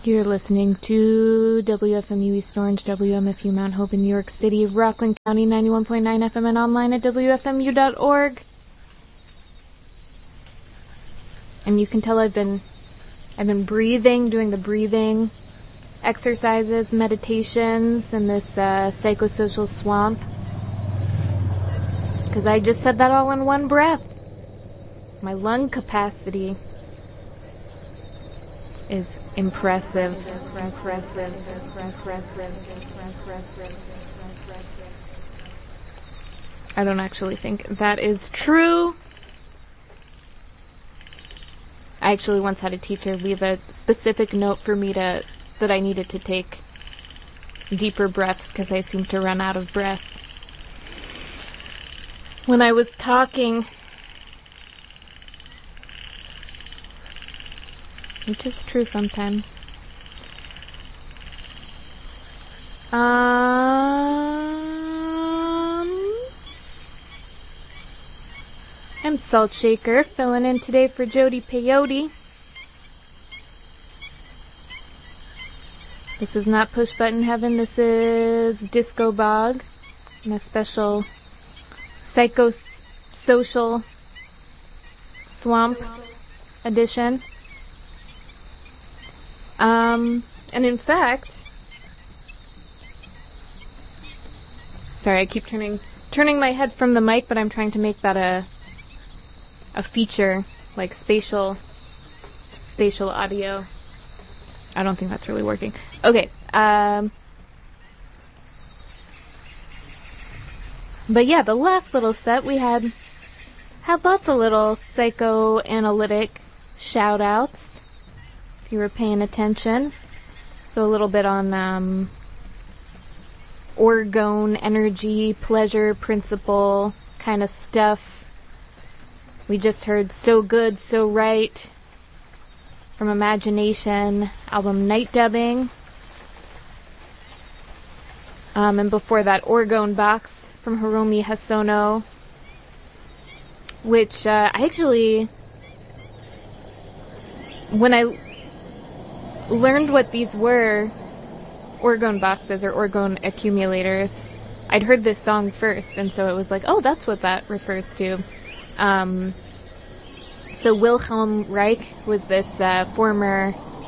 You're listening to WFMU East Orange, WMFU Mount Hope in New York City, Rockland County, 91.9 FM, and online at WFMU.org. And you can tell I've been breathing, doing the breathing exercises, meditations in this psychosocial swamp. Because I just said that all in one breath. My lung capacity is impressive. I don't actually think that is true. I actually once had a teacher leave a specific note for me that I needed to take deeper breaths because I seemed to run out of breath when I was talking. Which is true sometimes. I'm Salt Shaker, filling in today for Jody Peyote. This is not Push Button Heaven, this is Disco Bog, in a special psychosocial swamp edition. And in fact, sorry, I keep turning my head from the mic, but I'm trying to make that a feature, like spatial audio. I don't think that's really working. Okay, but yeah, the last little set we had lots of little psychoanalytic shout-outs, if you were paying attention. So a little bit on orgone, energy, pleasure, principle kind of stuff. We just heard So Good, So Right from Imagination, album Night Dubbing. And before that, Orgone Box from Hiromi Hosono, which I actually, when I learned what these were, orgone boxes or orgone accumulators, I'd heard this song first, and so it was like, oh, that's what that refers to. So Wilhelm Reich was this former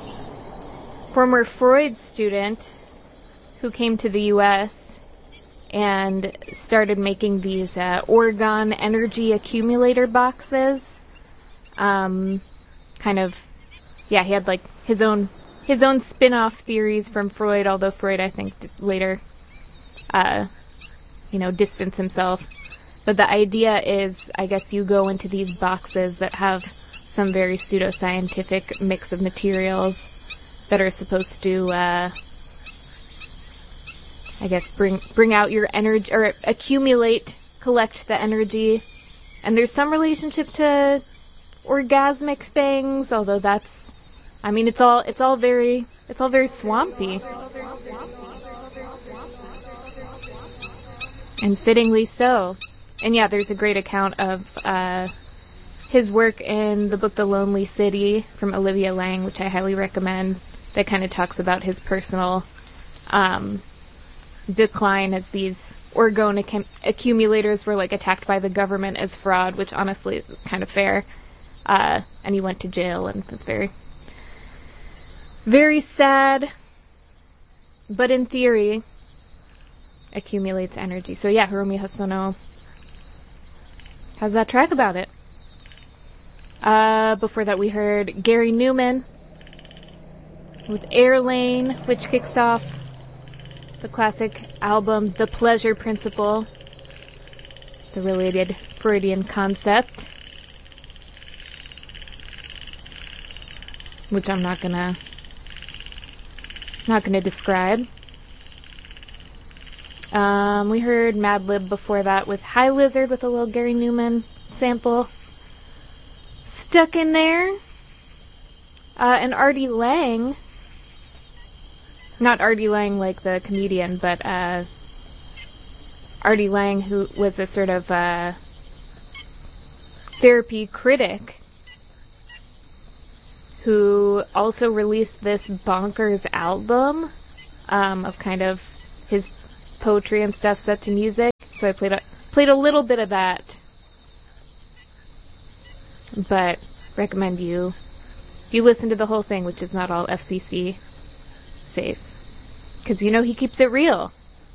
Freud student who came to the U.S. and started making these orgone energy accumulator boxes. Kind of, yeah, he had like his own spin-off theories from Freud, although Freud, I think, later, distanced himself. But the idea is, I guess you go into these boxes that have some very pseudoscientific mix of materials that are supposed to, I guess, bring out your energy, or collect the energy. And there's some relationship to orgasmic things, although that's, I mean, it's all very swampy. And fittingly so. And yeah, there's a great account of his work in the book The Lonely City from Olivia Lang, which I highly recommend, that kind of talks about his personal decline as these orgone accumulators were like attacked by the government as fraud, which honestly is kind of fair. And he went to jail and was very, very sad, but in theory accumulates energy. So yeah, Hiromi Hosono has that track about it. Before that we heard Gary Newman with Air Lane, which kicks off the classic album The Pleasure Principle, the related Freudian concept, which I'm not gonna describe. We heard Madlib before that with High Lizard with a little Gary Newman sample stuck in there. And Artie Lang, not Artie Lang like the comedian, but Artie Lang, who was a sort of therapy critic who also released this bonkers album of kind of his poetry and stuff set to music. So I played a little bit of that, but recommend you listen to the whole thing, which is not all FCC safe, because he keeps it real.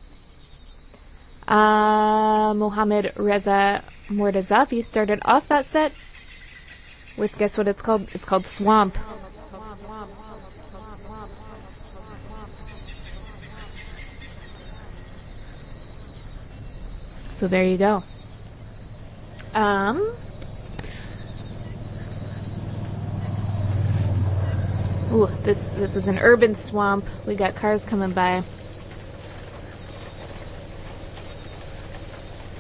Mohammad Reza Mortazavi started off that set with, guess what it's called? It's called Swamp. So there you go. Ooh, this is an urban swamp. We got cars coming by.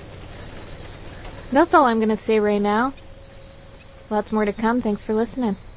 That's all I'm going to say right now. Lots more to come. Thanks for listening.